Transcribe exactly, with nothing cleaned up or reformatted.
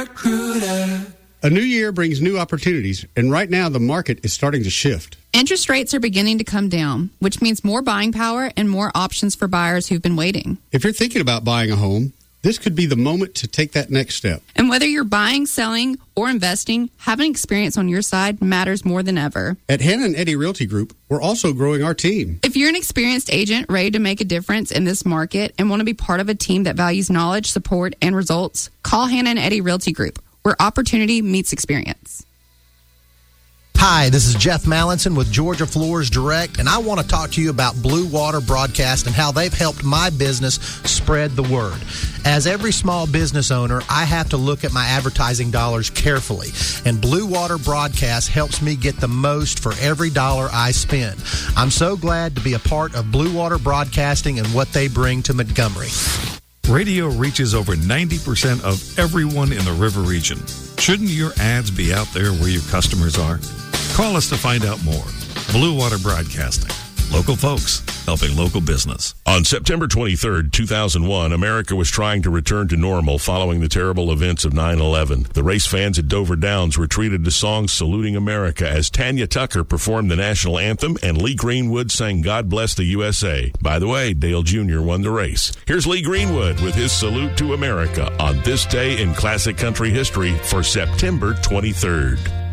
ZipRecruiter. A new year brings new opportunities, and right now the market is starting to shift. Interest rates are beginning to come down, which means more buying power and more options for buyers who've been waiting. If you're thinking about buying a home, this could be the moment to take that next step. And whether you're buying, selling, or investing, having experience on your side matters more than ever. At Hannah and Eddie Realty Group, we're also growing our team. If you're an experienced agent ready to make a difference in this market and want to be part of a team that values knowledge, support, and results, call Hannah and Eddie Realty Group, where opportunity meets experience. Hi, this is Jeff Mallinson with Georgia Floors Direct, and I want to talk to you about Blue Water Broadcast and how they've helped my business spread the word. As every small business owner, I have to look at my advertising dollars carefully, and Blue Water Broadcast helps me get the most for every dollar I spend. I'm so glad to be a part of Blue Water Broadcasting and what they bring to Montgomery. Radio reaches over ninety percent of everyone in the river region. Shouldn't your ads be out there where your customers are? Call us to find out more. Blue Water Broadcasting. Local folks helping local business. On September twenty-third, two thousand one, America was trying to return to normal following the terrible events of nine eleven. The race fans at Dover Downs were treated to songs saluting America as Tanya Tucker performed the national anthem and Lee Greenwood sang God Bless the U S A. By the way, Dale Junior won the race. Here's Lee Greenwood with his salute to America on this day in classic country history for September twenty-third.